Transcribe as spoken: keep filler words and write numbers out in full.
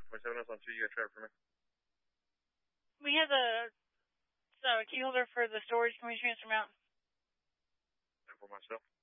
twenty-seven S on two, you got traffic for me? We have the uh, key holder for the storage. Can we transfer him out? For myself.